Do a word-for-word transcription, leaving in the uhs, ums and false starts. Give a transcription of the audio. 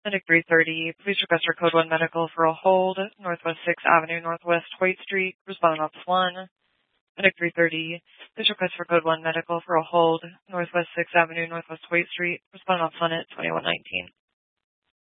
Medic three thirty, please request for Code one Medical for a hold, Northwest sixth Avenue, Northwest Hoyt Street, responding Office one. Medic three thirty, please request for Code one Medical for a hold, Northwest sixth Avenue, Northwest Hoyt Street, responding Office one at twenty-one nineteen.